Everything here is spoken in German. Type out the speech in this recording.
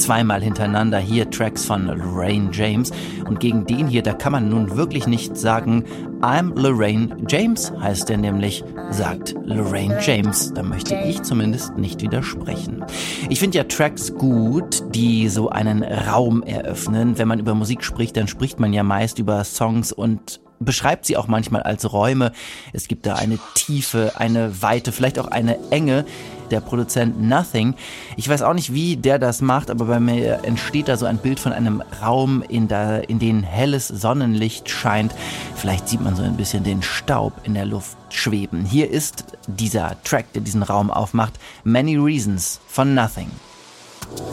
zweimal hintereinander hier Tracks von Lorraine James. Und gegen den hier, da kann man nun wirklich nicht sagen, I'm Lorraine James, heißt er nämlich, sagt Lorraine James. Da möchte ich zumindest nicht widersprechen. Ich finde ja Tracks gut, die so einen Raum eröffnen. Wenn man über Musik spricht, dann spricht man ja meist über Songs und beschreibt sie auch manchmal als Räume. Es gibt da eine Tiefe, eine Weite, vielleicht auch eine Enge. Der Produzent Nothing. Ich weiß auch nicht, wie der das macht, aber bei mir entsteht da so ein Bild von einem Raum, in den helles Sonnenlicht scheint. Vielleicht sieht man so ein bisschen den Staub in der Luft schweben. Hier ist dieser Track, der diesen Raum aufmacht. Many Reasons von Nothing.